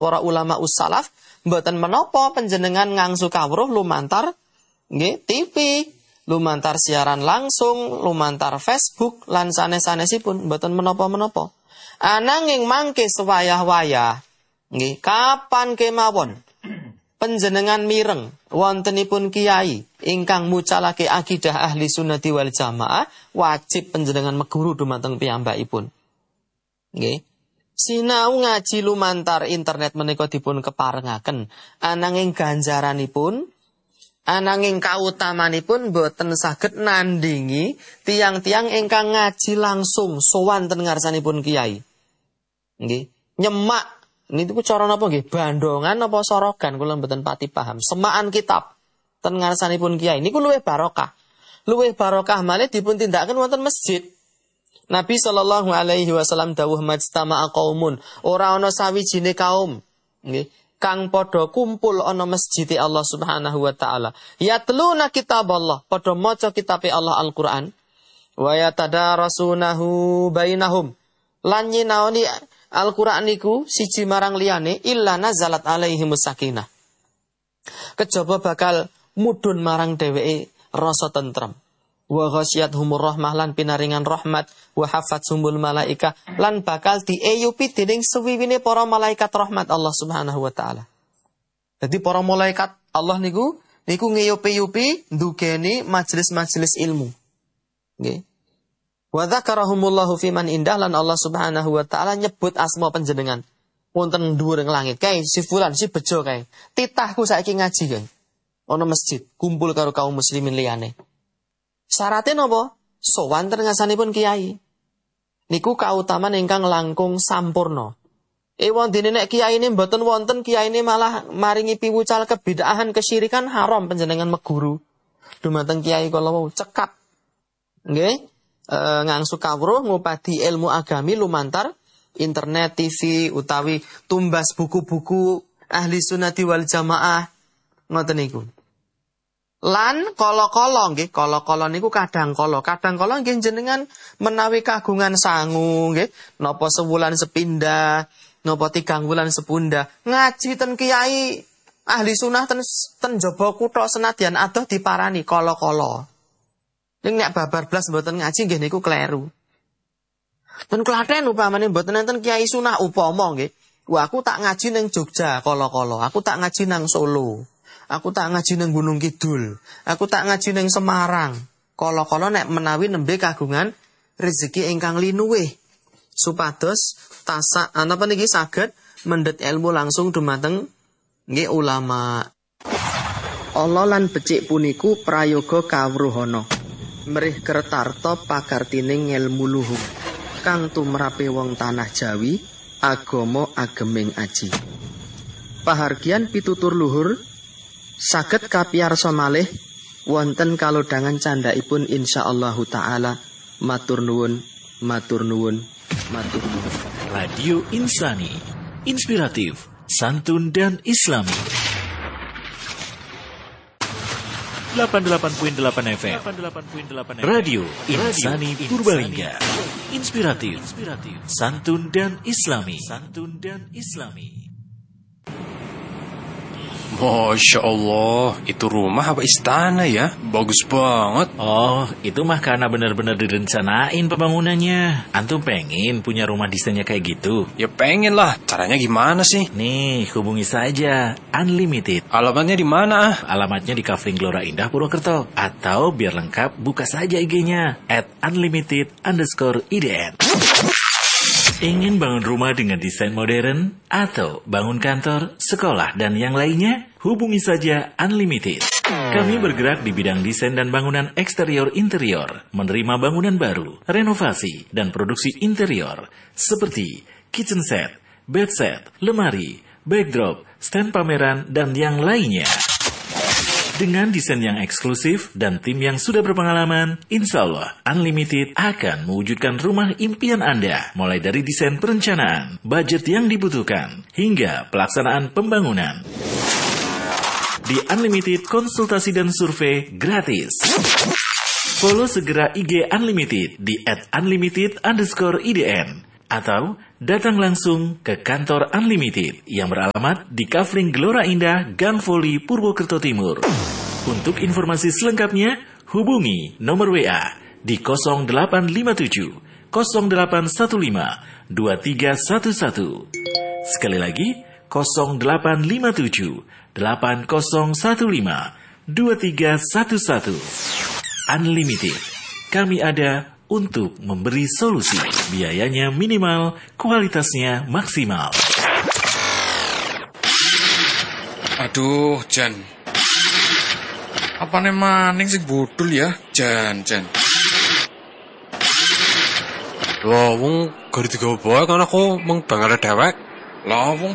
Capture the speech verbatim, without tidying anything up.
para ulama ussalaf mboten menapa panjenengan ngangsu kawruh lumantar nggih T V, lumantar siaran langsung, lumantar Facebook lan sanes-sanesipun mboten menapa-menapa. Ananging mangke sewayah-wayah nggih kapan kemawon panjenengan mireng wontenipun kiai ingkang mucalake akidah ahli sunnati wal jamaah, wajib panjenengan meguru dumateng piyambakipun. Nggih. Sinau ngaji lumantar internet menika dipun keparengaken, ananging ganjaranipun, ananging kautamanipun boten saged nandingi tiang-tiang ingkang ngaji langsung sowan ten ngarsanipun kiai. Nggih, nyemak niku cara napa nggih? Bandongan napa sorogan kula mboten pati paham. Semakan kitab ten ngarsanipun kiai niku luwih barokah. Luwih barokah malih dipun tindakaken wonten masjid. Nabi sallallahu alaihi wasallam dawuh majtama'a qaumun, ora ana sawijine kaum nggih kang padha kumpul ana masjid Allah Subhanahu wa taala. Yatluna kitaballah, padha maca kitabe Allah Al-Qur'an. Wa yatadarasunahu bainahum. Lan nyinaoni Al-Qur'an niku siji marang liyane illa nazalat alaihimus sakinah. Kejaba bakal mudhun marang dheweke rasa tentrem. Wa ghasyiyatuhumur rahmah lan pinaringan rahmat, wa hafatzumul malaika lan bakal dieyupi dening suwiwine para malaikat rahmat Allah Subhanahu wa taala. Jadi para malaikat Allah niku niku ngeyupi-yupi ndugeni majelis-majelis ilmu. Nggih. Wa dzakarahumullahu fiman indah lan Allah Subhanahu wa taala nyebut asma panjenengan wonten dhuwuring langit. Kae si fulan si bejo kae. Titahku saiki ngaji kae. Ana masjid kumpul karo kaum muslimin liyane. Syaratnya napa? Sowan ten ngarsanipun kiai. Niku kautaman ingkang langkung sampurna. Ewon dene nek kiyaine mboten wonten, kiyaine malah maringi piwucal kebidaahan kesyirikan, haram panjenengan meguru dumateng kiai kala wau cekap. Nggih, e, ngangsu kawruh ngupadi ilmu agami lumantar internet, T V utawi tumbas buku-buku ahli sunnati wal jamaah ngoten niku. Lan kala-kala nggih, kala-kala niku kadang kala, kadang kala nggih jenengan menawi kagungan sangu nggih, napa sewulan sepindah, napa tigang wulan sepunda, ngaji ten kiai ahli sunnah ten ten jaba kutha senadyan adoh diparani kala-kala. Ning nek babar blas mboten ngaji nggih niku kleru. Ten Klaten upamane mboten enten kiai sunnah upama nggih. Wah aku tak ngaji ning Jogja kala-kala, aku tak ngaji nang Solo. Aku tak ngaji nang Gunung Kidul. Aku tak ngaji nang Semarang. Kala-kala nek menawi nembe kagungan rezeki ingkang linuwih supados tasak napa niki saged mendhet ilmu langsung dumateng nggih ulama. Allah lan becik puniku prayoga kawruhana. Mrih kertarta pakartining ilmu luhur kang tumrape wong tanah Jawi, agama ageming aji. Pahargian pitutur luhur saged kapiyarsa malih wonten kalodhangan candhaipun insyaallah taala. Matur nuwun, matur nuwun, matur nuwun. Radio Insani, inspiratif, santun dan islami. delapan puluh delapan koma delapan F M Radio Insani Purbalingga. Inspiratif, santun dan islami. Santun dan islami. Masya Allah, itu rumah apa istana ya? Bagus banget. Oh, itu mah karena benar-benar direncanain pembangunannya. Antum pengen punya rumah desainnya kayak gitu? Ya pengen lah, caranya gimana sih? Nih, hubungi saja Unlimited. Alamatnya di mana ah? Alamatnya di Kafling Gelora Indah Purwokerto. Atau biar lengkap, buka saja I G-nya at unlimited underscore I D N. Ingin bangun rumah dengan desain modern atau bangun kantor, sekolah, dan yang lainnya? Hubungi saja Unlimited. Kami bergerak di bidang desain dan bangunan eksterior interior, menerima bangunan baru, renovasi, dan produksi interior seperti kitchen set, bed set, lemari, backdrop, stand pameran, dan yang lainnya. Dengan desain yang eksklusif dan tim yang sudah berpengalaman, insya Allah Unlimited akan mewujudkan rumah impian Anda. Mulai dari desain perencanaan, budget yang dibutuhkan, hingga pelaksanaan pembangunan. Di Unlimited, konsultasi dan survei gratis. Follow segera I G Unlimited di at unlimited underscore I D N. Atau datang langsung ke kantor Unlimited yang beralamat di Kafling Gelora Indah, Gang Voli, Purwokerto Timur. Untuk informasi selengkapnya, hubungi nomor W A di nol delapan lima tujuh nol delapan satu lima dua tiga satu satu. Sekali lagi, nol delapan lima tujuh delapan nol satu lima dua tiga satu satu. Unlimited, kami ada untuk memberi solusi. Biayanya minimal, kualitasnya maksimal. Aduh, Jan. Apa nih maning sing bodol ya? Jan, Jan. Lah wong gari digawa bae kan aku mung bangare dewek. Lah wong